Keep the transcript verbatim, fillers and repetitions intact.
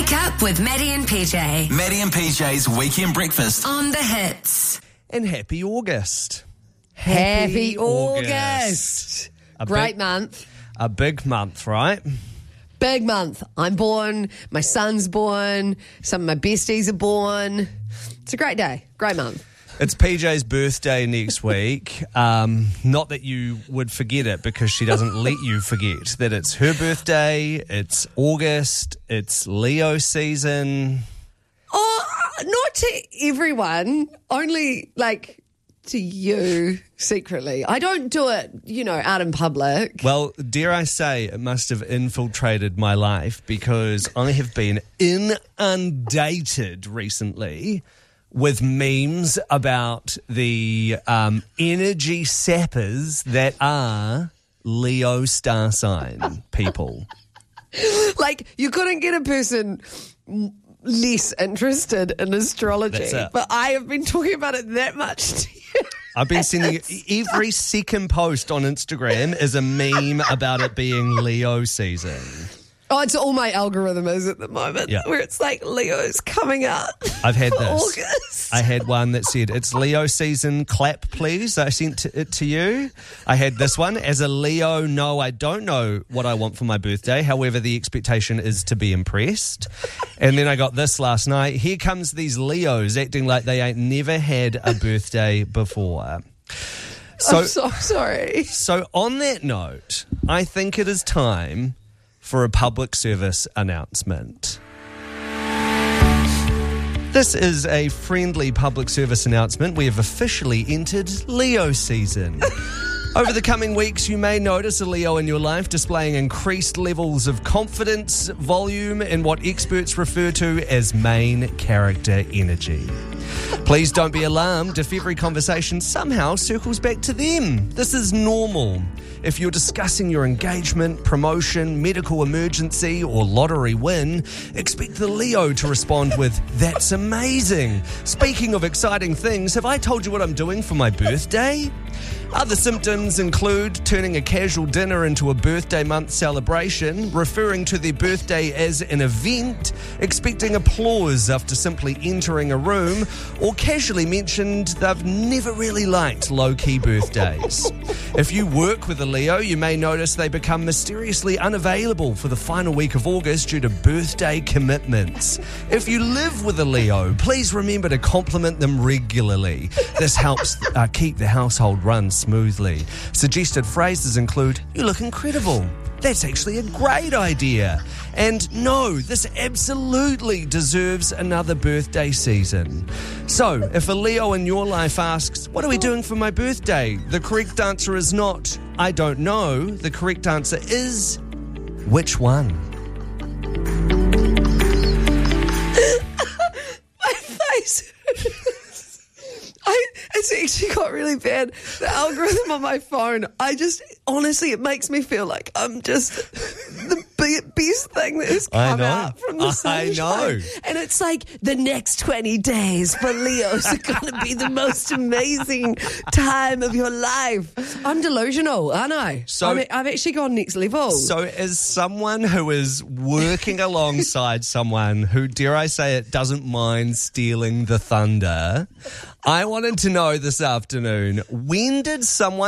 Wake up with Maddie and P J. Maddie and P J's Weekend Breakfast. On the hits. And happy August. Happy August. A Great big, month. A big month, right? Big month. I'm born. My son's born. Some of my besties are born. It's a great day. Great month. It's P J's birthday next week. Um, not that you would forget it, because she doesn't let you forget that it's her birthday, it's August, it's Leo season. Oh, not to everyone. Only, like, to you secretly. I don't do it, you know, out in public. Well, dare I say, it must have infiltrated my life, because I have been inundated recently with memes about the um, energy sappers that are Leo star sign people. Like, you couldn't get a person less interested in astrology. That's it. But I have been talking about it that much to you. I've been sending every second post on Instagram is a meme about it being Leo season. Oh, it's all my algorithm is at the moment, Yeah. where it's like Leo's coming out. I've had for this. August. I had one that said, "It's Leo season, clap please." I sent it to you. I had this one. As a Leo, no, I don't know what I want for my birthday. However, the expectation is to be impressed. And then I got this last night. Here comes these Leos acting like they ain't never had a birthday before. So, I'm so sorry. So on that note, I think it is time for a public service announcement. This is a friendly public service announcement. We have officially entered Leo season. Over the coming weeks, you may notice a Leo in your life displaying increased levels of confidence, volume, and what experts refer to as main character energy. Please don't be alarmed if every conversation somehow circles back to them. This is normal. If you're discussing your engagement, promotion, medical emergency, or lottery win, expect the Leo to respond with, "That's amazing. Speaking of exciting things, have I told you what I'm doing for my birthday?" Other symptoms include turning a casual dinner into a birthday month celebration, referring to their birthday as an event, expecting applause after simply entering a room, or casually mentioned they've never really liked low-key birthdays. If you work with a Leo, you may notice they become mysteriously unavailable for the final week of August due to birthday commitments. If you live with a Leo, please remember to compliment them regularly. This helps uh, keep the household run smoothly. Suggested phrases include, "You look incredible. That's actually a great idea." And no, this absolutely deserves another birthday season. So, if a Leo in your life asks, "What are we doing for my birthday?" the correct answer is not, "I don't know." The correct answer is, "Which one?" My face. I, it's actually got really bad. The algorithm on my phone, I just, honestly, it makes me feel like I'm just the be- best thing that has I come know. out from the I sunshine. know. And it's like the next twenty days for Leos are going to be the most amazing time of your life. I'm delusional, aren't I? So- I'm, I've actually gone next level. So as someone who is working alongside someone who, dare I say it, doesn't mind stealing the thunder, I wanted to know this afternoon, when did someone